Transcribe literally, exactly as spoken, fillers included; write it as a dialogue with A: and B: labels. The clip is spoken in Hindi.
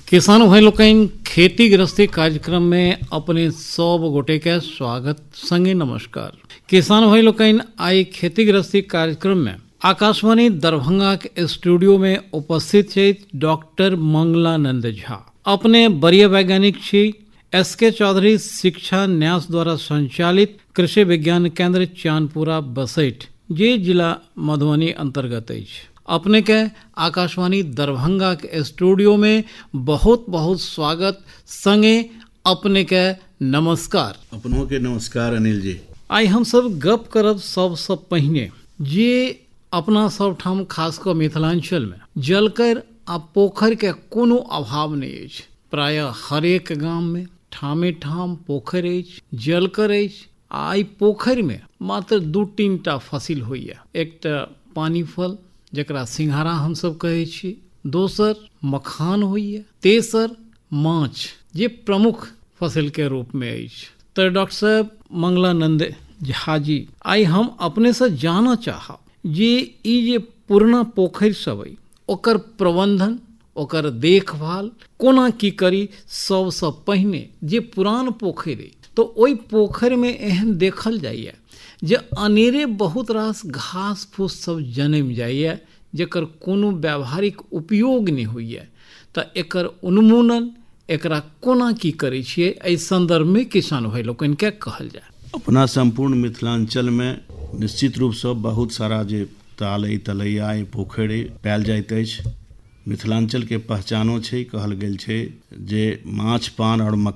A: किसान भाई लोकन खेती गृहस्थी कार्यक्रम में अपने सब गोटे के स्वागत संगे नमस्कार। किसान भाई लोकन आई खेती गृहस्थी कार्यक्रम में आकाशवाणी दरभंगा के स्टूडियो में उपस्थित है डॉक्टर मंगलानंद झा। अपने वरीय वैज्ञानिक छी एस के चौधरी शिक्षा न्यास द्वारा संचालित कृषि विज्ञान केंद्र चांदपुरा बसैठ जे जिला मधुबनी अंतर्गत है। अपने के आकाशवाणी दरभंगा के स्टूडियो में बहुत बहुत स्वागत संगे अपने के नमस्कार।
B: अपनों के नमस्कार अनिल जी।
A: आई हम सब गप करब सब सब पहिने जे अपना सब ठाम खास कर मिथिलांचल में जलकर आ पोखर के कोनो अभाव नहीं अछि। प्राय हरेक गांव में ठामे ठाम पोखर अछि, जलकर अछि। आई पोखर में मात्र दू तीन टा फसिल होइया। एकटा पानी फल जकरा सिंघारा हम सब कहै छी, दोसर मखान होइया, तेसर माछ जे प्रमुख फसल के रूप में अछि। तो डॉक्टर साहब मंगलानंद झा जी, आई हम अपने से जानना चाहब जे ई जे पुरना पोखर सब अइ ओकर प्रबंधन ओकर देखभाल कोना की करी। सबसे पहिने जे पुरान पोखर अइ तो ओइ पोखर में एहन देखल जाइए जे अनेरे बहुत रास घास फूस सब जन्म जाइए जकर कोनो व्यावहारिक उपयोग नहीं होइए। तो एकर उन्मूलन एकरा कोना की करै छियै, एहि संदर्भ में किसान भाई लोकनि के कहल जाय।
B: अपना संपूर्ण मिथिलांचल में निश्चित रूप से बहुत सारा जे ताल अइ तलैया अइ पोखरि अइ पायल जाइत अछि। मिथिलांचल के पहचानो छै, कहल गेल छै जे माछ पान और